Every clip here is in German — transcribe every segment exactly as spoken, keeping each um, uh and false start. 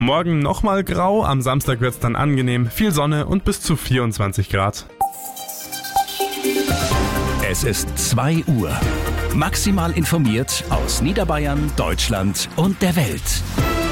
Morgen nochmal grau, am Samstag wird es dann angenehm, viel Sonne und bis zu vierundzwanzig Grad. Es ist zwei Uhr. Maximal informiert aus Niederbayern, Deutschland und der Welt.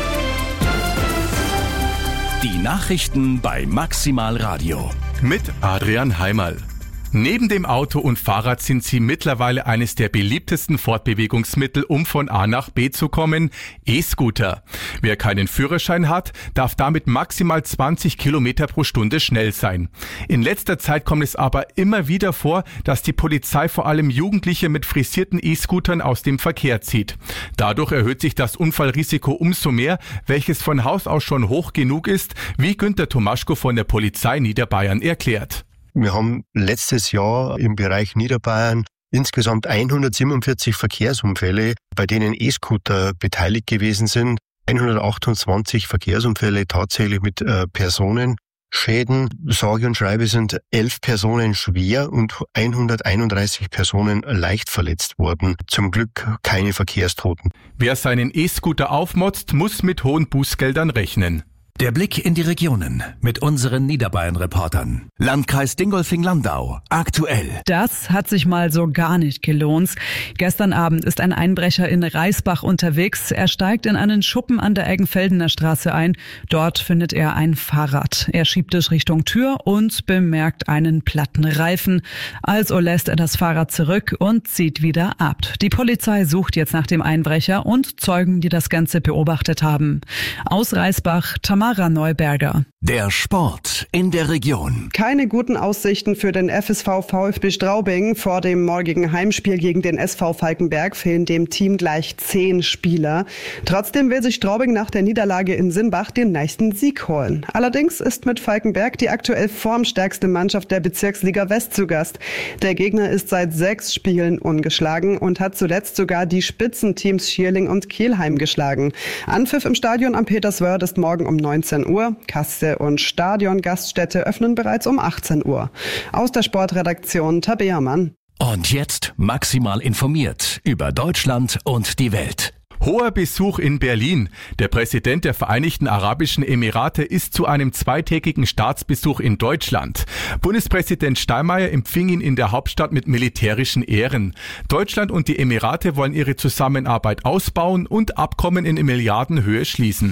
Die Nachrichten bei Maximal Radio. Mit Adrian Heimerl. Neben dem Auto und Fahrrad sind sie mittlerweile eines der beliebtesten Fortbewegungsmittel, um von A nach B zu kommen, E-Scooter. Wer keinen Führerschein hat, darf damit maximal zwanzig Kilometer pro Stunde schnell sein. In letzter Zeit kommt es aber immer wieder vor, dass die Polizei vor allem Jugendliche mit frisierten E-Scootern aus dem Verkehr zieht. Dadurch erhöht sich das Unfallrisiko umso mehr, welches von Haus aus schon hoch genug ist, wie Günter Tomaschko von der Polizei Niederbayern erklärt. Wir haben letztes Jahr im Bereich Niederbayern insgesamt hundertsiebenundvierzig Verkehrsunfälle, bei denen E-Scooter beteiligt gewesen sind. hundertachtundzwanzig Verkehrsunfälle tatsächlich mit äh, Personenschäden. Sage und schreibe sind elf Personen schwer und hunderteinunddreißig Personen leicht verletzt worden. Zum Glück keine Verkehrstoten. Wer seinen E-Scooter aufmotzt, muss mit hohen Bußgeldern rechnen. Der Blick in die Regionen mit unseren Niederbayern-Reportern. Landkreis Dingolfing-Landau. Aktuell. Das hat sich mal so gar nicht gelohnt. Gestern Abend ist ein Einbrecher in Reisbach unterwegs. Er steigt in einen Schuppen an der Eggenfeldener Straße ein. Dort findet er ein Fahrrad. Er schiebt es Richtung Tür und bemerkt einen platten Reifen. Also lässt er das Fahrrad zurück und zieht wieder ab. Die Polizei sucht jetzt nach dem Einbrecher und Zeugen, die das Ganze beobachtet haben. Aus Reisbach, Tamara Neuberger. Der Sport in der Region. Keine guten Aussichten für den F S V VfB Straubing. Vor dem morgigen Heimspiel gegen den S V Falkenberg fehlen dem Team gleich zehn Spieler. Trotzdem will sich Straubing nach der Niederlage in Simbach den nächsten Sieg holen. Allerdings ist mit Falkenberg die aktuell formstärkste Mannschaft der Bezirksliga West zu Gast. Der Gegner ist seit sechs Spielen ungeschlagen und hat zuletzt sogar die Spitzenteams Schierling und Kelheim geschlagen. Anpfiff im Stadion am Peterswörth ist morgen um neunzehn Uhr. Kasse und Stadion-Gaststätte öffnen bereits um achtzehn Uhr. Aus der Sportredaktion Tabea Mann. Und jetzt maximal informiert über Deutschland und die Welt. Hoher Besuch in Berlin. Der Präsident der Vereinigten Arabischen Emirate ist zu einem zweitägigen Staatsbesuch in Deutschland. Bundespräsident Steinmeier empfing ihn in der Hauptstadt mit militärischen Ehren. Deutschland und die Emirate wollen ihre Zusammenarbeit ausbauen und Abkommen in Milliardenhöhe schließen.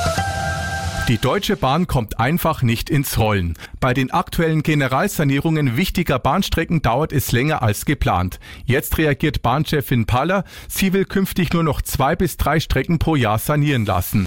Die Deutsche Bahn kommt einfach nicht ins Rollen. Bei den aktuellen Generalsanierungen wichtiger Bahnstrecken dauert es länger als geplant. Jetzt reagiert Bahnchefin Paller, sie will künftig nur noch zwei bis drei Strecken pro Jahr sanieren lassen.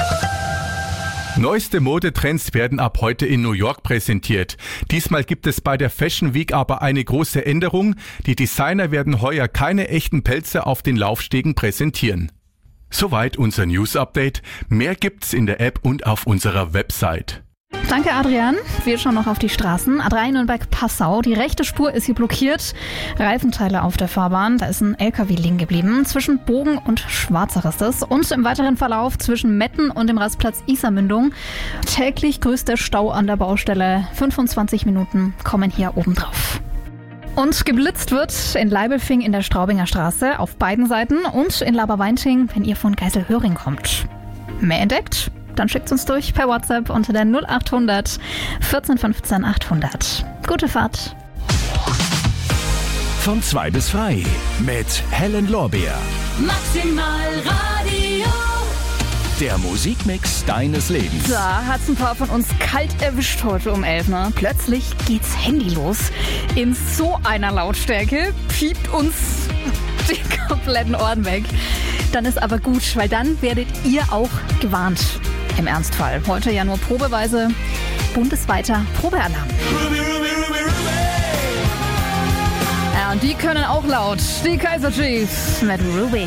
Neueste Modetrends werden ab heute in New York präsentiert. Diesmal gibt es bei der Fashion Week aber eine große Änderung. Die Designer werden heuer keine echten Pelze auf den Laufstegen präsentieren. Soweit unser News-Update. Mehr gibt's in der App und auf unserer Website. Danke, Adrian. Wir schauen noch auf die Straßen. A drei Nürnberg-Passau. Die rechte Spur ist hier blockiert. Reifenteile auf der Fahrbahn. Da ist ein L K W liegen geblieben. Zwischen Bogen und Schwarzach ist es. Und im weiteren Verlauf zwischen Metten und dem Rastplatz Isarmündung. Täglich größter Stau an der Baustelle. fünfundzwanzig Minuten kommen hier oben drauf. Und geblitzt wird in Leibelfing in der Straubinger Straße auf beiden Seiten und in Laberweinting, wenn ihr von Geiselhöring kommt. Mehr entdeckt? Dann schickt uns durch per WhatsApp unter der null achthundert vierzehn fünfzehn achthundert. Gute Fahrt. Von zwei bis frei mit Helen Lorbeer. Maximal Radio. Der Musikmix deines Lebens. Da hat's ein paar von uns kalt erwischt heute um elf. Ne? Plötzlich geht's Handy los. In so einer Lautstärke piept uns die kompletten Ohren weg. Dann ist aber gut, weil dann werdet ihr auch gewarnt. Im Ernstfall. Heute ja nur probeweise. Bundesweiter Probealarm. Ruby, Ruby, Ruby, Ruby. Ja, und die können auch laut. Die Kaiser Chiefs mit Ruby.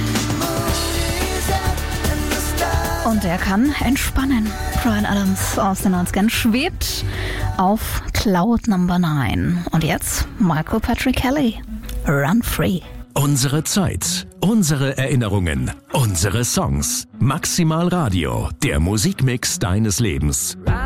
Und der kann entspannen. Bryan Adams aus den neunzigern schwebt auf Cloud Number neun. Und jetzt Michael Patrick Kelly. Run Free. Unsere Zeit, unsere Erinnerungen, unsere Songs. Maximal Radio, der Musikmix deines Lebens.